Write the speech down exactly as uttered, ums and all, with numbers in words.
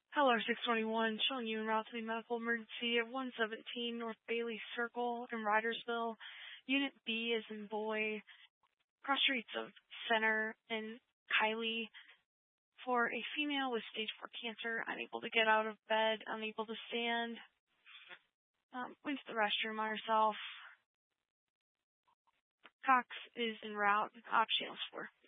Hello, six twenty-one, showing you en route to the medical emergency at one seventeen North Bailey Circle in Ridersville. Unit B is in boy, cross streets of Center and Kylie, for a female with stage four cancer, unable to get out of bed, unable to stand, um, went to the restroom on herself. Cox is en route, op channels four.